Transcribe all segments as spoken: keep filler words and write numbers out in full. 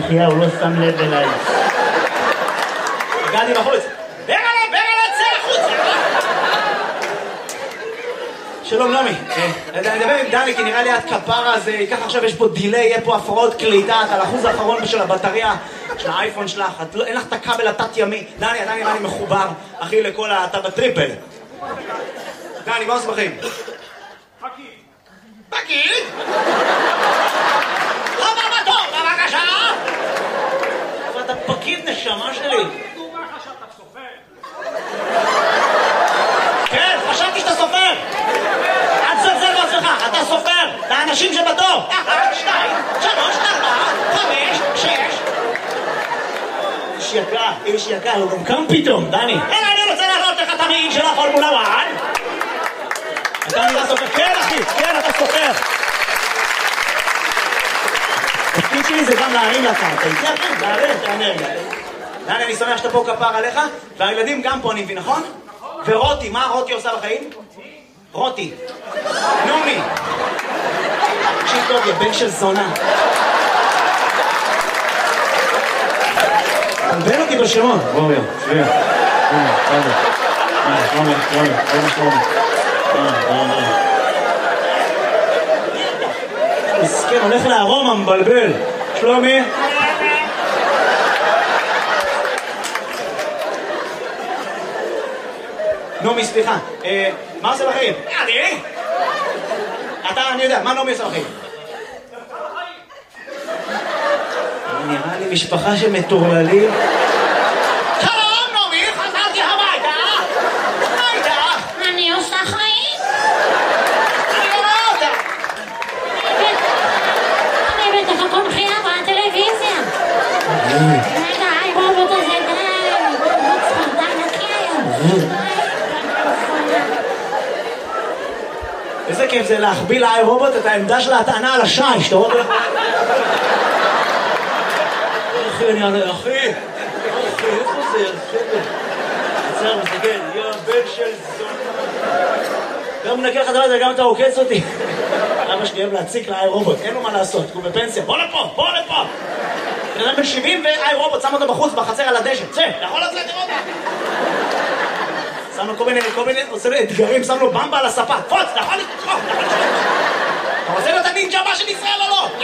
בחייה, הוא לא שם לב אליי. הגעתי בחוץ. ברגע, ברגע, צא החוצה! שלום נעמי, אני מדבר עם דני כי נראה לי את כפרה, זה ייקח עכשיו, יש פה דילי, יהיה פה הפרעות קליטה, את על האחוז האחרון של הבטריה של האייפון שלך, אין לך את הכבל התת ימי. דני, דני, דני מחובר, אחי, לכל אתה בטריפל. דני, מה עושה בחיים? פקיד. פקיד? לא בבטור, בבקשה! אבל אתה פקיד נשמה שלי. דומה לך שאתה סופר. כן, חשבתי שאתה סופר. אל תזלזל בעצמך, אתה סופר. לאנשים שבתור. אחת, שתיים, שלוש, ארבע, חמש, שש. איש יקר, איש יקר, הוא גם קם פתאום, דני. אלא אני רוצה להראות לך את המעיל של הפורמולה אחת. אתה נראה סופר. כן, אחי, כן, אתה סופר. התפקיד שלי זה גם להרים לך. אתה יצא אחי, להרים את האנרגיה. דני, אני שמח שאתה פה כפר עליך, והילדים גם פה, אני מבין, נכון? ורותי, מה רותי עושה בחיים? רותי. נעמי. תקשיב טוב, יא בן של זונה. תלבן אותי בשמות. בואו, יו, שביע. הנה, שלומי. הנה, שלומי, שלומי, שלומי, שלומי. מסכן, הולך לארומה, מבלבל. שלומי. נעמי, סליחה, מה עושה בחיים? אני? אתה, אני יודע, מה נעמי עושה בחיים? נראה לי משפחה שמטורללים. שלום, נעמי, חזרתי הביתה. מה איתך? אני עושה חיים. אני לא רואה אותה. אני בטח הכל חייב בטלוויזיה. רגע, הרובוט הזה די, הרובוט ספרדן נקי היום. איזה כיף זה להחביא לאי רובוט את העמדה של ההטענה על השיש, אתה רואה? אחי, אני ענה, אחי, אחי, איפה זה? עצר, מסתכל, יא בן של זונה. גם מנקה לך דבר, גם אתה עוקץ אותי. אבא שלי אוהב להציק לאי רובוט, אין לו מה לעשות, הוא בפנסיה, בוא לפה, בוא לפה. בן אדם בן שבעים ואי רובוט, שם אותו בחוץ, בחצר על הדשא, צא, אתה יכול לצאת לראות? שם לו כל מיני, כל מיני, עושה לו אתגרים, שם לו במבה על הספה. פוץ, אתה יכול לתחוך, אתה יכול לתחוך. אתה רוצה להיות הנינג'ה הבא של ישראל או לא?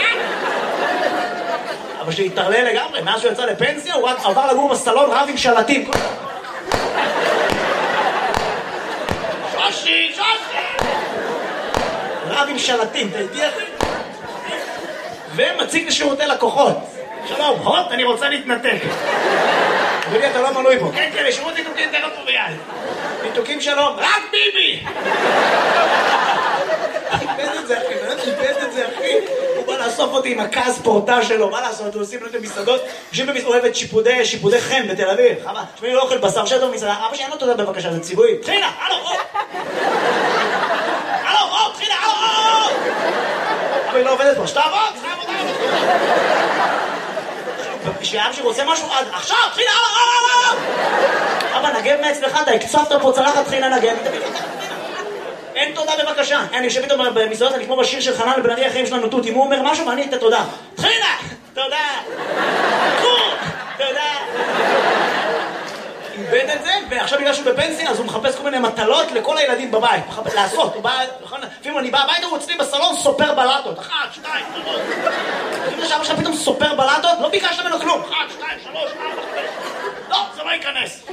אבל שהתערלל לגמרי, מאז שהוא יצא לפנסיה, הוא רק עבר לגור בסלון רב עם שלטים. שושי, שושי! רב עם שלטים, אתה איתי אחי? ומציג לשירותי לקוחות. שלום, הוט, אני רוצה להתנתק. אדוני, אתה לא מנוי פה. כן, כן, לשירות ניתוקים תן אותו ביד. ניתוקים שלום, רק ביבי! איבד את זה, אחי, איבד את זה, אחי. הוא בא לאסוף אותי עם הכעס פורטה שלו, מה לעשות? הוא עושים לו את המסעדות, יושבים במסעדת שיפודי, שיפודי חן בתל אביב. חמה, שמי לא אוכל בשר שטר במסעדה, אבא שלי, אין לו תודה בבקשה, זה ציבורי. תחילה, הלו, או! הלו, או, תחילה, הלו, או! אבא היא לא עובדת פה, שתעבוד, שתעבוד, כשאבא שלי רוצה משהו, עכשיו, תחילה, הלו, או! אבא, נגב מאצלך, אתה הקצפת פה צלחת תחילה נגב. אין תודה בבקשה. אני יושב איתו במסעדות, אני כמו בשיר של חנן לבן ארי החיים שלנו תות. אם הוא אומר משהו ואני את התודה. תחילה! תודה! קור! תודה! איבד את זה, ועכשיו בגלל שהוא בפנסיה, אז הוא מחפש כל מיני מטלות לכל הילדים בבית. לעשות, הוא בא, לפעמים אני בא הביתה, הוא אצלי בסלון סופר בלטות. אחת, שתיים, שלוש. לפעמים שאבא שלך פתאום סופר בלטות, לא ביקשת ממנו כלום. אחת, שתיים, שלוש, ארבע, חמש. לא, זה לא ייכנס.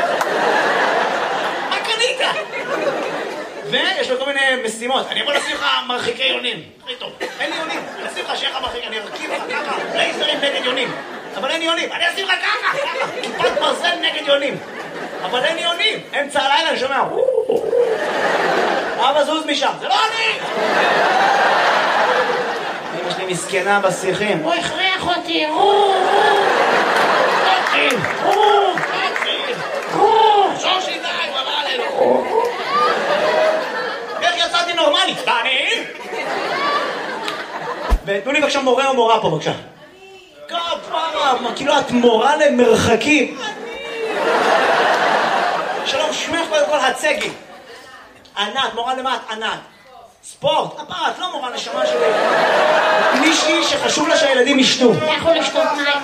מה קנית? ויש לו כל מיני משימות. אני יכול לשים לך מרחיקי יונים. הכי טוב. אין לי יונים. אני אשים לך שיהיה לך מרחיק. אני ארכיב לך ככה. לייזרים נגד יונים. אבל אין יונים. אני אשים לך ככה. ככה. כיפת ברזל נגד יונים. אבל אין יונים. אמצע הלילה אני שומע. אבא זוז משם. זה לא אני! אמא שלי מסכנה בשיחים. הוא הכריח אותי. שושי די, הוא עלה עלינו. איך יצאתי נורמלי? דני? ותנו לי בבקשה מורה או מורה פה בבקשה. כפרה, כאילו את מורה למרחקים. שלום, שמך קודם כל הצגי. ענת, מורה למה את ענת? ספורט, הפעם את לא מורה נשמה שלי. מישהי שחשוב לה שהילדים ישתו. איך הוא לשתות מים?